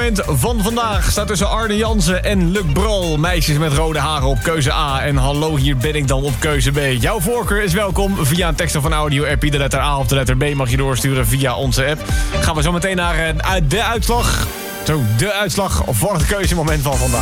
Van vandaag staat tussen Arne Jansen en Luc Brol. Meisjes met rode haren op keuze A. En hallo, hier ben ik dan op keuze B. Jouw voorkeur is welkom via een tekst of een audio-appie. De letter A of de letter B mag je doorsturen via onze app. Gaan we zo meteen naar de uitslag. De uitslag voor het keuzemoment van vandaag.